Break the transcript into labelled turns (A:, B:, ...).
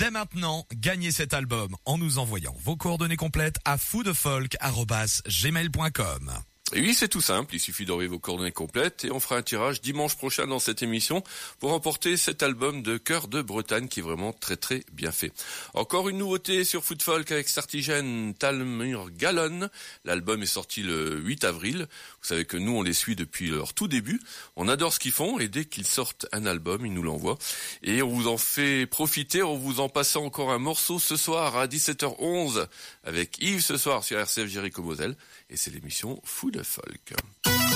A: dès maintenant gagner cet album en nous envoyant vos coordonnées complètes à foudefolk@gmail.com.
B: Et oui, c'est tout simple, il suffit d'envoyer vos coordonnées complètes et on fera un tirage dimanche prochain dans cette émission pour remporter cet album de Chœur de Bretagne qui est vraiment très très bien fait. Encore une nouveauté sur Food Folk avec Sartigène, Talmur Gallon. L'album est sorti le 8 avril. Vous savez que nous on les suit depuis leur tout début. On adore ce qu'ils font et dès qu'ils sortent un album, ils nous l'envoient. Et on vous en fait profiter en vous en passant encore un morceau ce soir à 17h11 avec Yves ce soir sur RCF Jéricho Moselle. Et c'est l'émission Food Folk.